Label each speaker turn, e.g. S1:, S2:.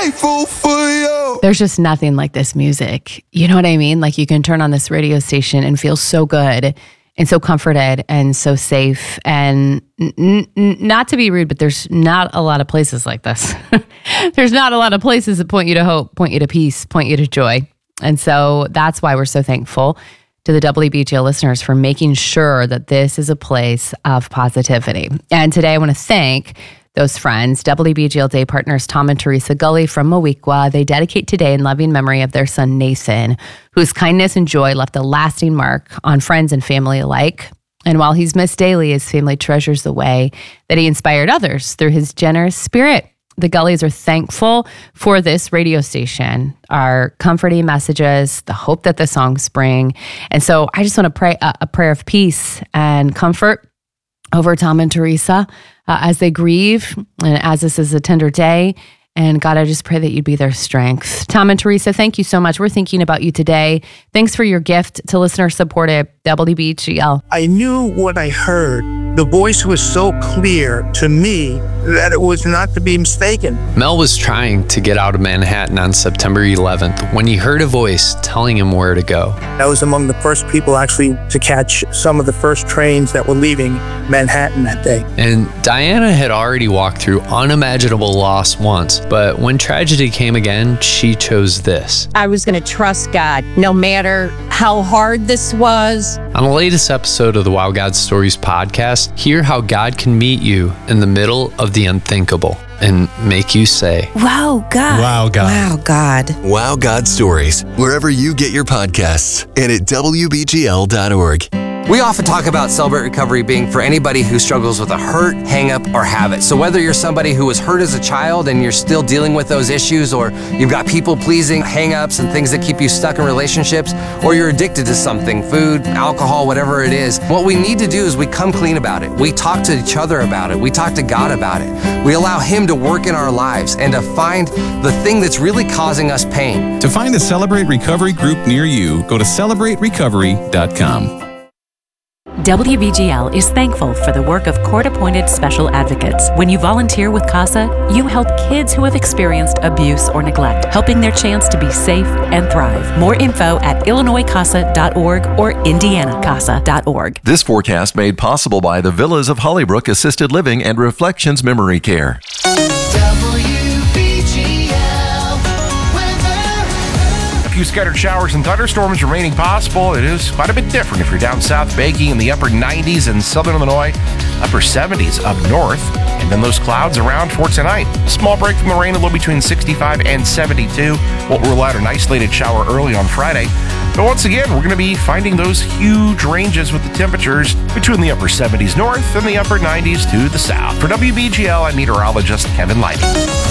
S1: grateful for you.
S2: There's just nothing like this music. You know what I mean? Like you can turn on this radio station and feel so good and so comforted and so safe. And not to be rude, but there's not a lot of places like this. There's not a lot of places that point you to hope, point you to peace, point you to joy. And so that's why we're so thankful to the WBGL listeners for making sure that this is a place of positivity. And today I want to thank those friends, WBGL Day partners Tom and Teresa Gully from Moweaqua. They dedicate today in loving memory of their son, Nathan, whose kindness and joy left a lasting mark on friends and family alike. And while he's missed daily, his family treasures the way that he inspired others through his generous spirit. The Gullys are thankful for this radio station, our comforting messages, the hope that the songs bring. And so I just want to pray a prayer of peace and comfort over Tom and Teresa as they grieve and as this is a tender day. And God, I just pray that you'd be their strength. Tom and Teresa, thank you so much. We're thinking about you today. Thanks for your gift to listener-supported WBGL.
S3: I knew what I heard. The voice was so clear to me that it was not to be mistaken.
S4: Mel was trying to get out of Manhattan on September 11th when he heard a voice telling him where to go.
S3: I was among the first people actually to catch some of the first trains that were leaving Manhattan that day.
S4: And Diana had already walked through unimaginable loss once, but when tragedy came again, she chose this.
S5: I was going to trust God no matter how hard this was.
S4: On the latest episode of the Wow God Stories podcast, hear how God can meet you in the middle of the unthinkable and make you say,
S5: Wow, God.
S6: Wow, God.
S5: Wow, God.
S1: Wow God Stories, wherever you get your podcasts and at WBGL.org.
S7: We often talk about Celebrate Recovery being for anybody who struggles with a hurt, hang-up, or habit. So whether you're somebody who was hurt as a child and you're still dealing with those issues, or you've got people-pleasing hang-ups and things that keep you stuck in relationships, or you're addicted to something, food, alcohol, whatever it is, what we need to do is we come clean about it. We talk to each other about it. We talk to God about it. We allow Him to work in our lives and to find the thing that's really causing us pain.
S6: To find a Celebrate Recovery group near you, go to CelebrateRecovery.com.
S8: WBGL is thankful for the work of court-appointed special advocates. When you volunteer with CASA, you help kids who have experienced abuse or neglect, helping their chance to be safe and thrive. More info at IllinoisCASA.org or IndianaCASA.org.
S9: This forecast made possible by the Villas of Hollybrook Assisted Living and Reflections Memory Care.
S10: Few scattered showers and thunderstorms remaining possible. It is quite a bit different if you're down south, baking in the upper 90s in southern Illinois, upper 70s up north, and then those clouds around for tonight. Small break from the rain, a little between 65 and 72. Won't rule out an isolated shower early on Friday. But once again, we're going to be finding those huge ranges with the temperatures between the upper 70s north and the upper 90s to the south. For WBGL, I'm meteorologist Kevin Lighty.